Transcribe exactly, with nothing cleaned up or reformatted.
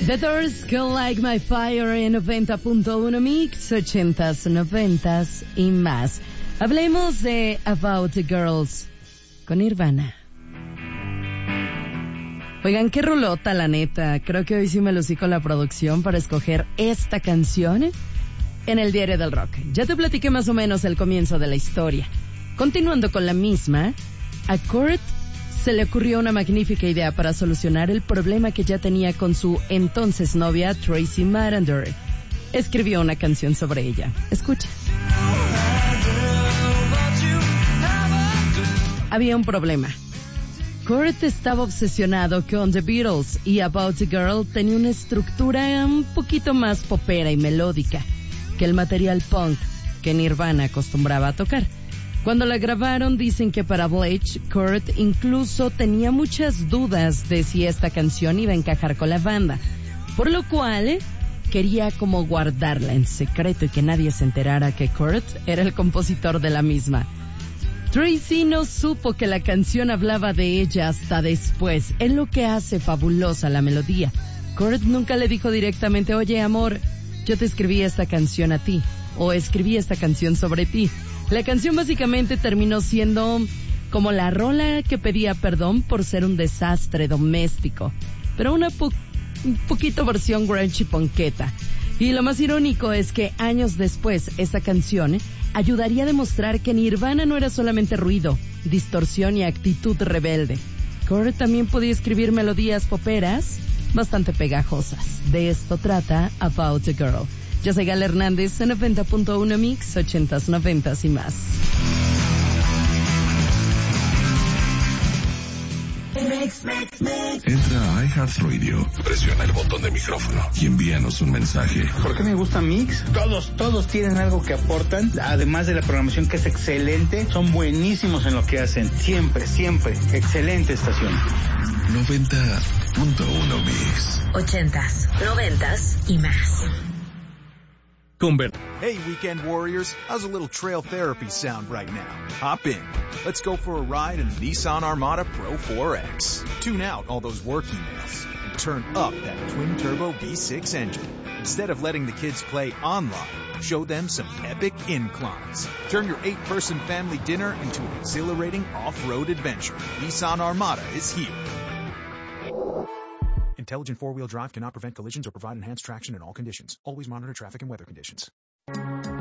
The Doors Go Like My Fire en noventa punto uno Mix, ochentas, noventas y más. Hablemos de About the Girls con Nirvana. Oigan, qué rolota, la neta. Creo que hoy sí me lucí con la producción para escoger esta canción en el Diario del Rock. Ya te platiqué más o menos el comienzo de la historia. Continuando con la misma, a Kurt se le ocurrió una magnífica idea para solucionar el problema que ya tenía con su entonces novia Tracy Marander. Escribió una canción sobre ella. Escucha. Había un problema. Kurt estaba obsesionado con The Beatles y About the Girl tenía una estructura un poquito más popera y melódica que el material punk que Nirvana acostumbraba a tocar. Cuando la grabaron dicen que para Bleach, Kurt incluso tenía muchas dudas de si esta canción iba a encajar con la banda, por lo cual quería como guardarla en secreto y que nadie se enterara que Kurt era el compositor de la misma. Tracy no supo que la canción hablaba de ella hasta después, es lo que hace fabulosa la melodía. Kurt nunca le dijo directamente, oye amor, yo te escribí esta canción a ti, o escribí esta canción sobre ti. La canción básicamente terminó siendo como la rola que pedía perdón por ser un desastre doméstico, pero una po- un poquito versión grunge y ponqueta. Y lo más irónico es que años después esa canción ayudaría a demostrar que Nirvana no era solamente ruido, distorsión y actitud rebelde. Kurt también podía escribir melodías poperas bastante pegajosas. De esto trata About the Girl. Yo soy Gal Hernández en noventa punto uno Mix, ochentas, noventas y más. Entra a iHeartRadio, presiona el botón de micrófono y envíanos un mensaje. ¿Por qué me gusta Mix? Todos, todos tienen algo que aportan, además de la programación que es excelente, son buenísimos en lo que hacen, siempre, siempre, excelente estación. noventa punto uno Mix. Ochentas, noventas y más. Convert. Hey, weekend warriors, how's a little trail therapy sound right now? Hop in. Let's go for a ride in the Nissan Armada Pro four X. Tune out all those work emails and turn up that twin-turbo V six engine. Instead of letting the kids play online, show them some epic inclines. Turn your eight-person family dinner into an exhilarating off-road adventure. Nissan Armada is here. Intelligent four-wheel drive cannot prevent collisions or provide enhanced traction in all conditions. Always monitor traffic and weather conditions.